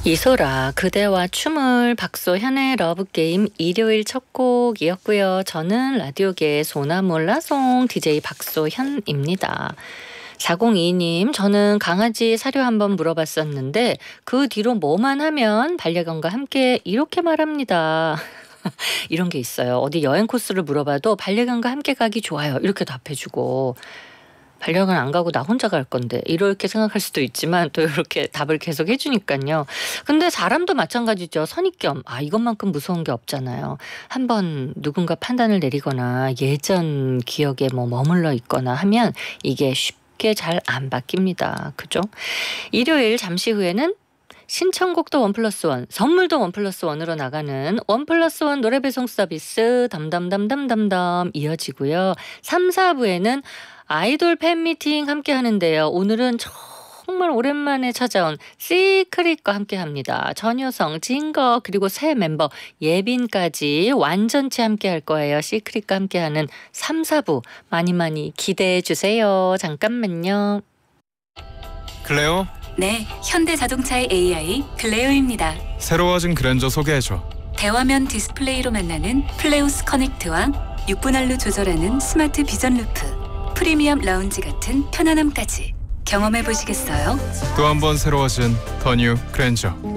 이소라 그대와 춤을 박소현의 러브게임 일요일 첫 곡이었고요. 저는 라디오계의 소나몰라송 DJ 박소현입니다. 4022님, 저는 강아지 사료 한번 물어봤었는데 그 뒤로 뭐만 하면 반려견과 함께 이렇게 말합니다. 이런 게 있어요. 어디 여행 코스를 물어봐도 반려견과 함께 가기 좋아요. 이렇게 답해주고, 반려견 안 가고 나 혼자 갈 건데 이렇게 생각할 수도 있지만 또 이렇게 답을 계속 해주니까요. 근데 사람도 마찬가지죠. 선입견. 이것만큼 무서운 게 없잖아요. 한번 누군가 판단을 내리거나 예전 기억에 머물러 있거나 하면 이게 쉽게 잘 안 바뀝니다. 그죠? 일요일 잠시 후에는 신청곡도 1+1, 선물도 1+1으로 나가는 1+1 노래배송 서비스 담담담담담담 이어지고요. 3, 4부에는 아이돌 팬미팅 함께 하는데요. 오늘은 정말 오랜만에 찾아온 시크릿과 함께 합니다. 전효성, 징거 그리고 새 멤버 예빈까지 완전체 함께 할 거예요. 시크릿과 함께하는 3, 4부 많이 기대해 주세요. 잠깐만요. 클레오? 네, 현대자동차의 AI 클레오입니다. 새로워진 그랜저 소개해줘. 대화면 디스플레이로 만나는 플레우스 커넥트와 6분할로 조절하는 스마트 비전 루프, 프리미엄 라운지 같은 편안함까지 경험해 보시겠어요? 또 한 번 새로워진 더 뉴 그랜저.